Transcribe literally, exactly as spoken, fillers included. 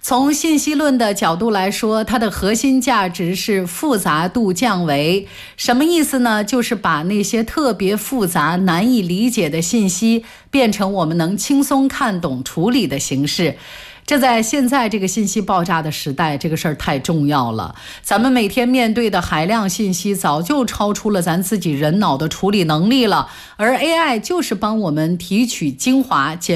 从信息论的角度来说，它的核心价值是复杂度降维。什么意思呢？就是把那些特别复杂、难以理解的信息变成我们能轻松看懂、处理的形式。这在现在这个信息爆炸的时代，这个事儿太重要了。咱们每天面对的海量信息早就超出了咱自己人脑的处理能力了，而 A I 就是帮我们提取精华，